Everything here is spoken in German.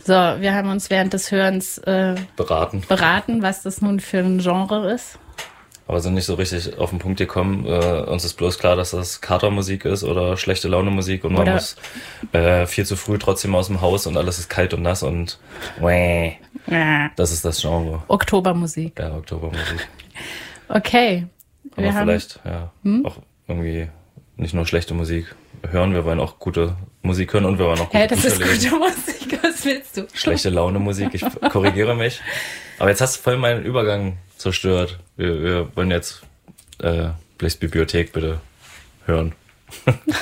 So, wir haben uns während des Hörens beraten, was das nun für ein Genre ist. Aber sind nicht so richtig auf den Punkt gekommen. Uns ist bloß klar, dass das Katermusik ist oder schlechte Laune-Musik und man muss viel zu früh trotzdem aus dem Haus und alles ist kalt und nass und das ist das Genre. Oktobermusik. Ja, Oktobermusik. Okay. Aber vielleicht auch irgendwie nicht nur schlechte Musik hören, wir wollen auch gute Musik hören und wir wollen auch gute das Bücher ist gute Musik, was willst du? Schlechte Laune-Musik, ich korrigiere mich. Aber jetzt hast du voll meinen Übergang zerstört. Wir wollen jetzt Bliss Bibliothek bitte hören.